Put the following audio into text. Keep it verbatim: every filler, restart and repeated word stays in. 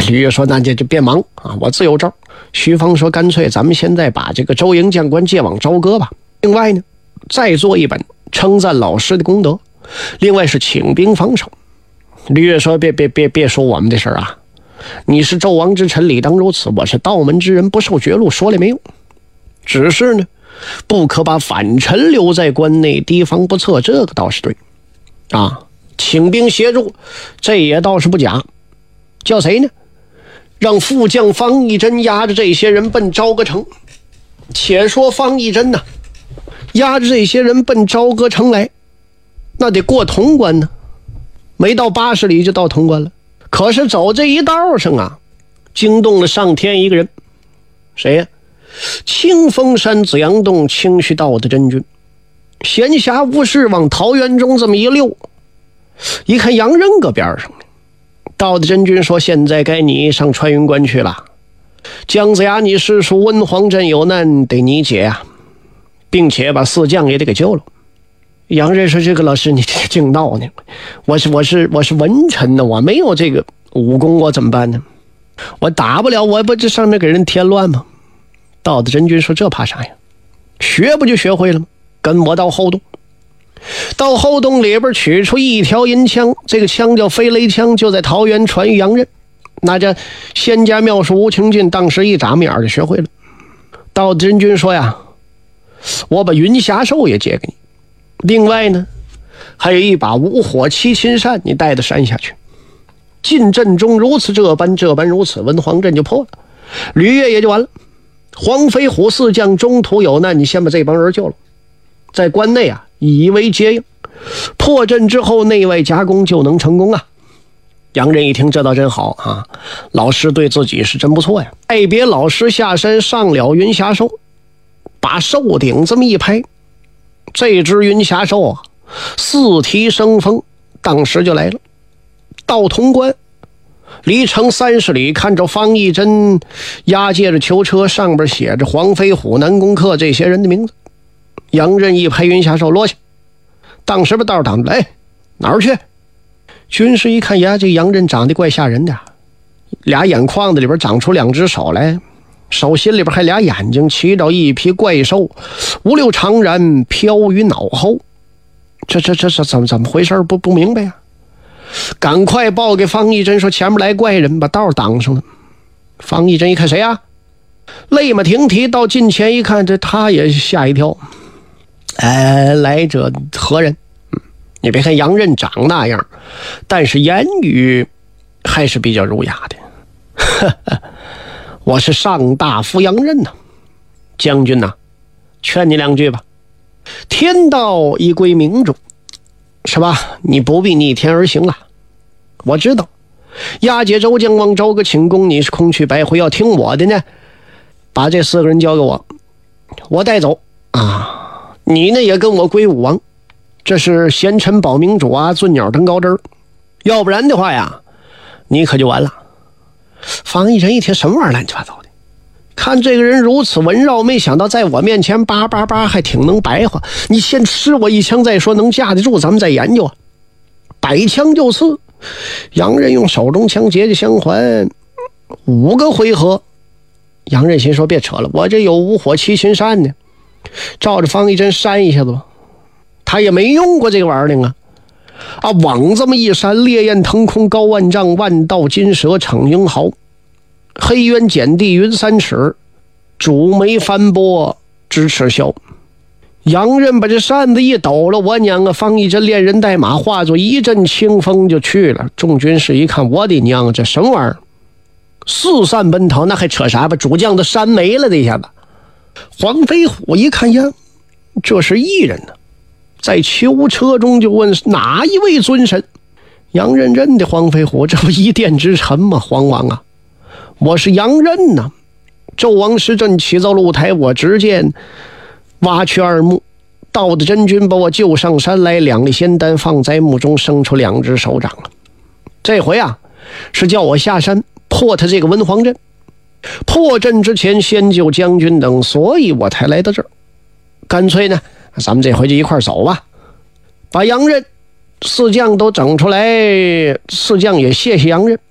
吕越说那就就别忙啊，我自有招。徐芳说干脆咱们现在把这个周营将官借往朝歌吧。另外呢，再做一本称赞老师的功德，另外是请兵防守。吕越说别别别别说我们的事啊，你是纣王之臣，理当如此，我是道门之人，不受绝路，说了没用。只是呢，不可把反臣留在关内，提防不测，这个倒是对啊。请兵协助，这也倒是不假。叫谁呢？让副将方义珍押着这些人奔朝歌城。且说方义珍呢，押着这些人奔朝歌城来，那得过潼关呢，没到八十里就到潼关了。可是走这一道上啊，惊动了上天一个人。谁呀？清风山紫阳洞清虚道的真君。闲暇无事往桃园中这么一溜，一看杨任搁边上呢。道的真君说现在该你上穿云关去了，姜子牙你师叔温黄镇有难，得你解啊，并且把四将也得给救了。杨任说这个老师你这净闹呢，我是我是我是文臣呢，我没有这个武功，我怎么办呢？我打不了，我不就上那给人添乱吗？道的真君说这怕啥呀，学不就学会了吗？跟我到后洞。到后洞里边取出一条银枪，这个枪叫飞雷枪，就在桃园传于杨任。那这仙家妙术无穷尽，当时一眨眼就学会了。道的真君说呀，我把云霞兽也借给你，另外呢还有一把五火七擒扇，你带到山下去。进阵中如此这般，这般如此，文黄阵就破了，吕越也就完了。黄飞虎四将中途有难，你先把这帮人救了，在关内啊以为接应，破阵之后内外夹攻就能成功啊。杨任一听这倒真好啊，老师对自己是真不错呀。爱别老师下山上了云霞兽，把兽顶这么一拍，这只云霞兽啊四蹄生风，当时就来了。到潼关离城三十里，看着方义珍押解着囚车，上边写着黄飞虎、南宫克这些人的名字。杨任一拍云霞兽落下，当时把道挡着，哎，哪儿去？军师一看呀，这杨任长得怪吓人的，俩眼眶子里边长出两只手来，手心里边还俩眼睛，骑着一匹怪兽，五六长髯飘于脑后。这这这这怎么怎么回事？不不明白呀、啊！赶快报给方义珍说前面来怪人，把道挡上了。方义珍一看谁啊？泪马停蹄，到近前一看，这他也吓一跳。哎，来者何人？你别看杨任长那样，但是言语还是比较儒雅的。我是上大夫杨任呐、啊，将军呐、啊，劝你两句吧。天道已归明主，是吧？你不必逆天而行了。我知道押解周将往朝歌请功，你是空去白回，要听我的呢，把这四个人交给我，我带走啊。你呢也跟我归武王，这是贤臣保明主啊，尊鸟登高枝，要不然的话呀你可就完了。方义珍一听什么玩意儿乱七八糟的，看这个人如此文绕，没想到在我面前叭叭叭还挺能白话，你先吃我一枪再说，能架得住咱们再研究啊。摆枪就刺，杨任用手中枪节节相还，五个回合。杨任心说别扯了，我这有五火七擒扇呢，照着方义珍扇一下子吧。他也没用过这个玩意儿啊啊！往这么一扇，烈焰腾空高万丈，万道金蛇逞英豪，黑渊剪地云三尺，主眉翻波直尺霄。杨任把这扇子一抖了，我娘啊！方义珍连人带马化作一阵清风就去了。众军士一看，我的娘，这什么玩意儿？四散奔逃，那还扯啥吧？主将都扇没了，这一下子。黄飞虎一看呀，这是异人呢、啊，在囚车中就问哪一位尊神？杨任认的黄飞虎，这不一殿之臣吗？黄王啊，我是杨任呐、啊。纣王时朕起奏露台，我直见挖去二目，道的真君把我救上山来，两粒仙丹放在墓中，生出两只手掌了。这回啊，是叫我下山破他这个文皇阵，破阵之前先救将军等，所以我才来到这儿。干脆呢，咱们这回就一块走吧。把杨任四将都整出来，四将也谢谢杨任，